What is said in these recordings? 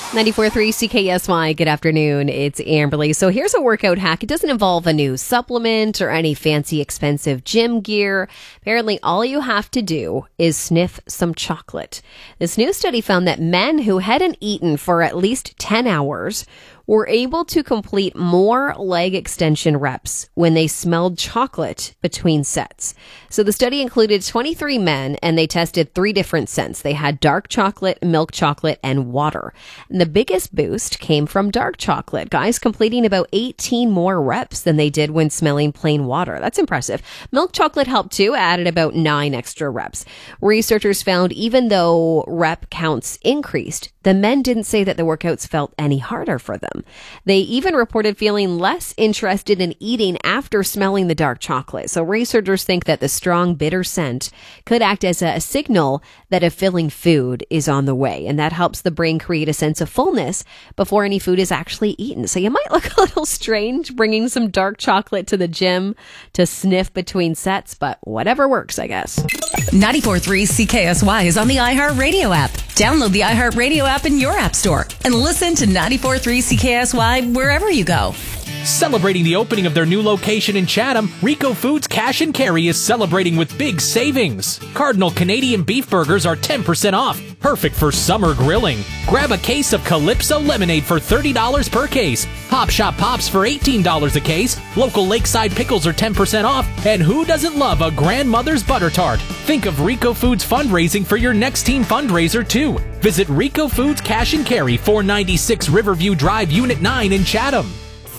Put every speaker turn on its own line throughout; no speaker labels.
94.3 CKSY, good afternoon. It's Amberly. So here's a workout hack. It doesn't involve a new supplement or any fancy expensive gym gear. Apparently, all you have to do is sniff some chocolate. This new study found that men who hadn't eaten for at least 10 hours were able to complete more leg extension reps when they smelled chocolate between sets. So the study included 23 men, and they tested 3 different scents. They had dark chocolate, milk chocolate, and water. And the biggest boost came from dark chocolate. Guys completing about 18 more reps than they did when smelling plain water. That's impressive. Milk chocolate helped too, added about 9 extra reps. Researchers found even though rep counts increased, the men didn't say that the workouts felt any harder for them. They even reported feeling less interested in eating after smelling the dark chocolate. So researchers think that the strong, bitter scent could act as a signal that a filling food is on the way. And that helps the brain create a sense of fullness before any food is actually eaten. So you might look a little strange bringing some dark chocolate to the gym to sniff between sets, but whatever works, I guess.
94.3 CKSY is on the iHeartRadio app. Download the iHeartRadio app in your app store and listen to 94.3 CKSY wherever you go.
Celebrating the opening of their new location in Chatham, Rico Foods Cash and Carry is celebrating with big savings. Cardinal Canadian beef burgers are 10% off, perfect for summer grilling. Grab a case of Calypso lemonade for $30 per case. Pop Shop Pops for $18 a case. Local Lakeside pickles are 10% off. And who doesn't love a grandmother's butter tart? Think of Rico Foods fundraising for your next team fundraiser too. Visit Rico Foods Cash and Carry, 496 Riverview Drive, Unit 9 in Chatham.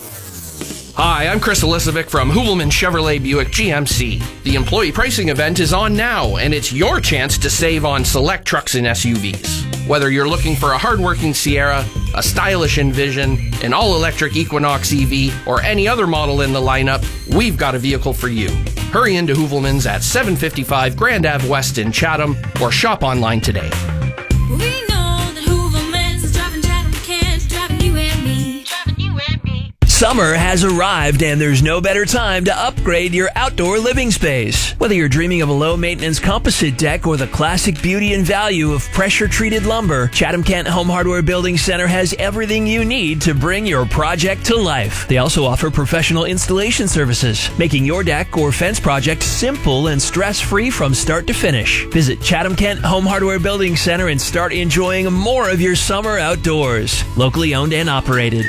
Hi, I'm Chris Elisovic from Hoovelman Chevrolet Buick GMC. The employee pricing event is on now, and it's your chance to save on select trucks and SUVs. Whether you're looking for a hardworking Sierra, a stylish Envision, an all-electric Equinox EV, or any other model in the lineup, we've got a vehicle for you. Hurry into Hoovelman's at 755 Grand Ave West in Chatham, or shop online today.
We know that Hoovelman's is driving Chatham Kent, driving you and me, driving you and me.
Summer has arrived, and there's no better time to upgrade your outdoor living space. Whether you're dreaming of a low-maintenance composite deck or the classic beauty and value of pressure-treated lumber, Chatham Kent Home Hardware Building Center has everything you need to bring your project to life. They also offer professional installation services, making your deck or fence project simple and stress-free from start to finish. Visit Chatham Kent Home Hardware Building Center and start enjoying more of your summer outdoors. Locally owned and operated.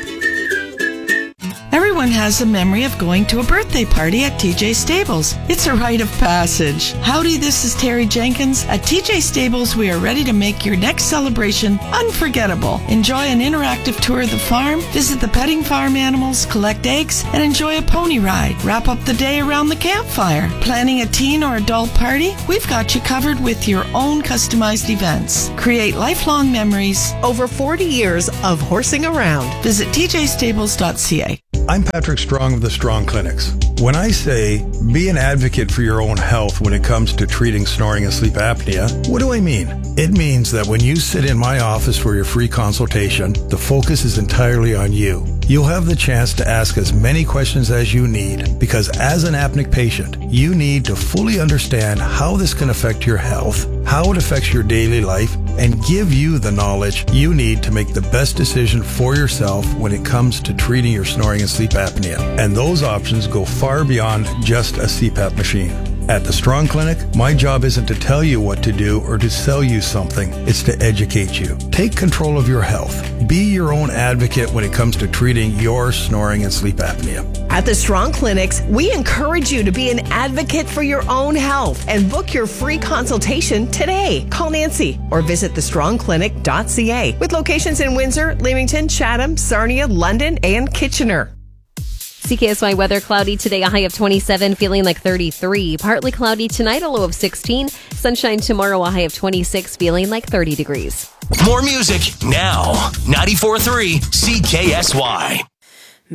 Everyone has a memory of going to a birthday party at TJ Stables. It's a rite of passage. Howdy, this is Terry Jenkins. At TJ Stables, we are ready to make your next celebration unforgettable. Enjoy an interactive tour of the farm, visit the petting farm animals, collect eggs, and enjoy a pony ride. Wrap up the day around the campfire. Planning a teen or adult party? We've got you covered with your own customized events. Create lifelong memories.
Over 40 years of horsing around.
Visit tjstables.ca.
I'm Patrick Strong of the Strong Clinics. When I say be an advocate for your own health when it comes to treating snoring and sleep apnea, what do I mean? It means that when you sit in my office for your free consultation, the focus is entirely on you. You'll have the chance to ask as many questions as you need, because as an apneic patient, you need to fully understand how this can affect your health, how it affects your daily life, and give you the knowledge you need to make the best decision for yourself when it comes to treating your snoring and sleep apnea. And those options go far beyond just a CPAP machine. At the Strong Clinic, my job isn't to tell you what to do or to sell you something. It's to educate you. Take control of your health. Be your own advocate when it comes to treating your snoring and sleep apnea.
At the Strong Clinics, we encourage you to be an advocate for your own health and book your free consultation today. Call Nancy or visit thestrongclinic.ca with locations in Windsor, Leamington, Chatham, Sarnia, London, and Kitchener.
CKSY weather, cloudy today, a high of 27, feeling like 33. Partly cloudy tonight, a low of 16. Sunshine tomorrow, a high of 26, feeling like 30 degrees.
More music now. 94.3 CKSY.